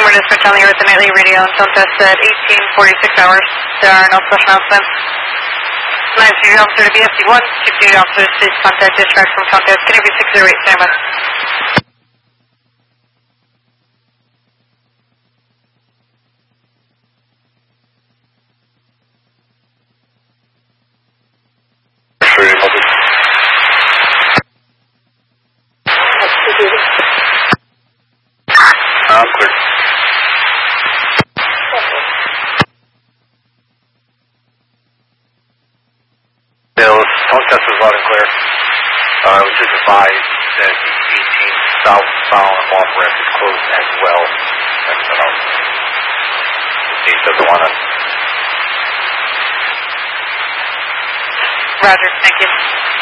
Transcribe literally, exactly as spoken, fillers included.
We're dispatch on the air with the nightly radio and tone test at eighteen forty-six hours. There are no special announcements. nine three officer to B F D one. Chief duty officer, please contact dispatch from contact K N B six zero eight, standby. I'm clear. Bill, phone test is loud and clear. Uh, I was just advised that the eighteen southbound off ramp is closed as well. That's what I'll see if doesn't want to. Roger, thank you.